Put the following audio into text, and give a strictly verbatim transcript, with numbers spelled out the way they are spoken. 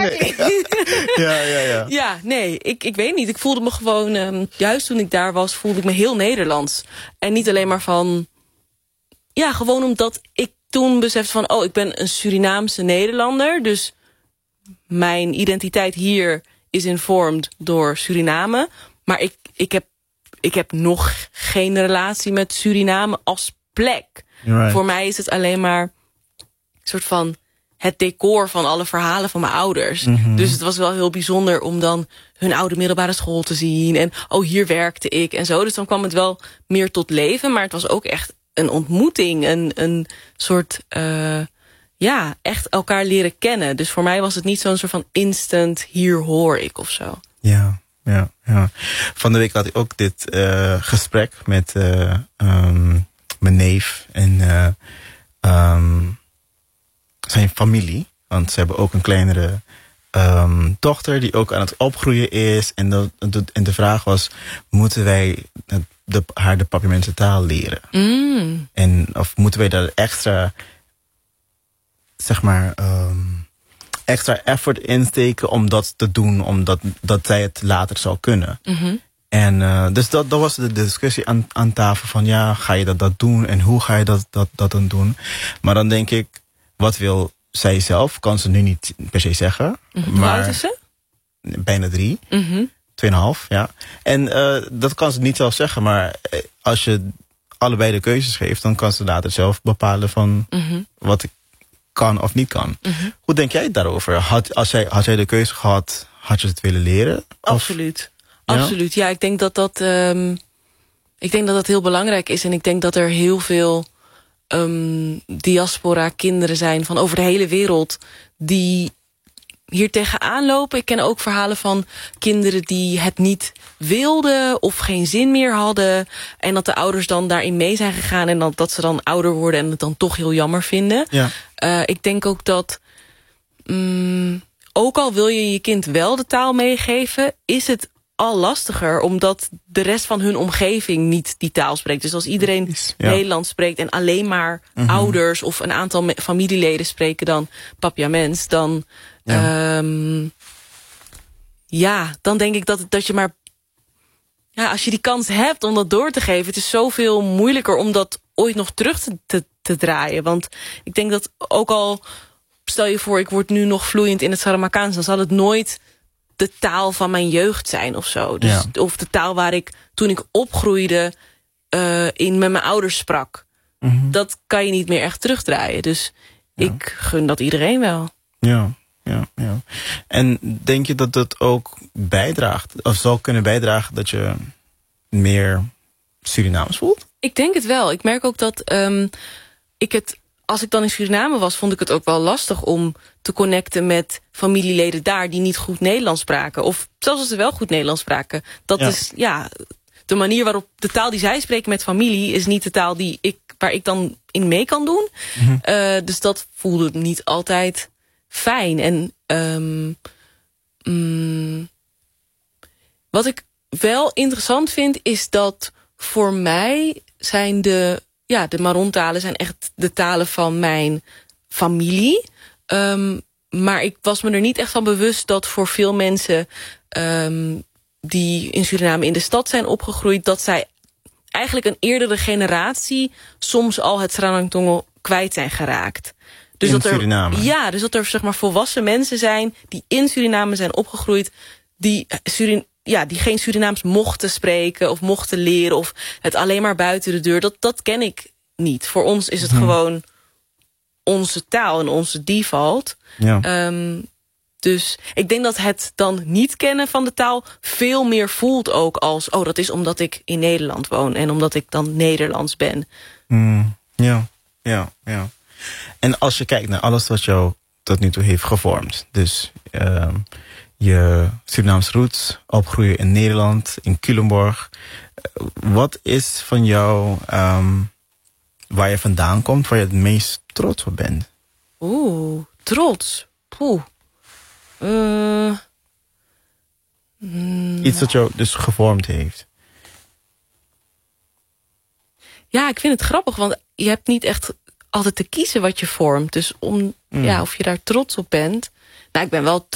Nee. ja, ja, ja. Ja, nee, ik, ik weet niet. Ik voelde me gewoon, um, juist toen ik daar was, voelde ik me heel Nederlands. En niet alleen maar van, ja, gewoon omdat ik toen besefte van, oh, ik ben een Surinaamse Nederlander. Dus mijn identiteit hier is informed door Suriname. Maar ik, ik, heb, ik heb nog geen relatie met Suriname als plek. Right. Voor mij is het alleen maar een soort van het decor van alle verhalen van mijn ouders. Mm-hmm. Dus het was wel heel bijzonder om dan hun oude middelbare school te zien. En oh, hier werkte ik en zo. Dus dan kwam het wel meer tot leven. Maar het was ook echt een ontmoeting. Een, een soort, uh, ja, echt elkaar leren kennen. Dus voor mij was het niet zo'n soort van instant, hier hoor ik of zo. Ja, ja, ja. Van de week had ik ook dit uh, gesprek met uh, um, mijn neef en uh, um, zijn familie. Want ze hebben ook een kleinere um, dochter die ook aan het opgroeien is. En de, de, en de vraag was, moeten wij de, haar de Papiamense taal leren? Mm. En of moeten wij daar extra, zeg maar, um, extra effort insteken om dat te doen, omdat dat zij het later zou kunnen. Mm-hmm. En uh, dus dat, dat was de discussie aan, aan tafel van, ja, ga je dat, dat doen en hoe ga je dat, dat, dat dan doen? Maar dan denk ik, wat wil zij zelf? Kan ze nu niet per se zeggen. Mm-hmm. Hoe Maar oud is ze? bijna drie. Mm-hmm. Tweeënhalf, ja. En uh, dat kan ze niet zelf zeggen, maar als je allebei de keuzes geeft, dan kan ze later zelf bepalen van Mm-hmm. wat ik kan of niet kan. Mm-hmm. Hoe denk jij daarover? Had, als jij, had jij de keuze gehad, had je het willen leren? Absoluut. Ja? Absoluut. Ja, ik denk dat dat, um, ik denk dat dat heel belangrijk is. En ik denk dat er heel veel um, diaspora kinderen zijn van over de hele wereld die hier tegenaan lopen. Ik ken ook verhalen van kinderen die het niet wilden of geen zin meer hadden. En dat de ouders dan daarin mee zijn gegaan. En dat, dat ze dan ouder worden en het dan toch heel jammer vinden. Ja. Uh, ik denk ook dat, um, ook al wil je je kind wel de taal meegeven, is het al lastiger, omdat de rest van hun omgeving niet die taal spreekt. Dus als iedereen ja. Nederlands spreekt en alleen maar mm-hmm. ouders of een aantal me- familieleden spreken dan Papiaments, dan ja. Um, ja, dan denk ik dat, dat je maar, ja, als je die kans hebt om dat door te geven, het is zoveel moeilijker om dat ooit nog terug te, te, te draaien. Want ik denk dat ook al, stel je voor, ik word nu nog vloeiend in het Saramakaans, dan zal het nooit de taal van mijn jeugd zijn of zo. Dus, ja. Of de taal waar ik, toen ik opgroeide, uh, in met mijn ouders sprak. Mm-hmm. Dat kan je niet meer echt terugdraaien. Dus ja. ik gun dat iedereen wel. Ja, ja, ja. En denk je dat dat ook bijdraagt, of zou kunnen bijdragen, dat je meer Surinaams voelt? Ik denk het wel. Ik merk ook dat um, ik het, als ik dan in Suriname was, vond ik het ook wel lastig om te connecten met familieleden daar die niet goed Nederlands spraken. Of zelfs als ze wel goed Nederlands spraken. Dat ja. is, ja, de manier waarop de taal die zij spreken met familie is niet de taal die ik, waar ik dan in mee kan doen. Mm-hmm. Uh, dus dat voelde niet altijd fijn. En um, um, wat ik wel interessant vind, is dat voor mij zijn de, ja, de Marontalen zijn echt de talen van mijn familie. Um, maar ik was me er niet echt van bewust dat voor veel mensen um, die in Suriname in de stad zijn opgegroeid, dat zij eigenlijk een eerdere generatie soms al het Sranang-Tongo kwijt zijn geraakt. Dus in dat er, Suriname? Ja, dus dat er, zeg maar, volwassen mensen zijn die in Suriname zijn opgegroeid, die, Surin, ja, die geen Surinaams mochten spreken of mochten leren of het alleen maar buiten de deur. Dat, dat ken ik niet. Voor ons is het hmm. gewoon onze taal en onze default. Ja. Um, dus ik denk dat het dan niet kennen van de taal veel meer voelt ook als, oh, dat is omdat ik in Nederland woon en omdat ik dan Nederlands ben. Mm, ja, ja, ja. En als je kijkt naar alles wat jou tot nu toe heeft gevormd, dus uh, je Surinaams roots, opgroeien in Nederland, in Culemborg. Wat is van jou, um, waar je vandaan komt, waar je het meest trots op bent? Oeh, trots. Poeh. Uh, mm, Iets dat jou dus gevormd heeft. Ja, ik vind het grappig, want je hebt niet echt altijd te kiezen wat je vormt. Dus om, mm. ja, of je daar trots op bent. Nou, ik ben wel